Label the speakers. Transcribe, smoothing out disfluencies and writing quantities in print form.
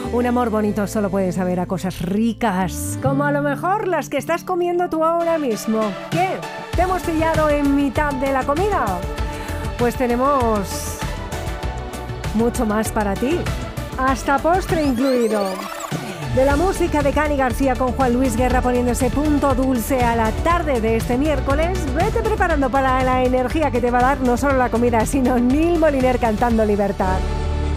Speaker 1: Un amor bonito solo puede saber a cosas ricas, como a lo mejor las que estás comiendo tú ahora mismo. ¿Qué? ¿Te hemos pillado en mitad de la comida? Pues tenemos mucho más para ti, hasta postre incluido. De la música de Cani García con Juan Luis Guerra poniendo ese punto dulce a la tarde de este miércoles, vete preparando para la energía que te va a dar no solo la comida, sino Neil Moliner cantando Libertad.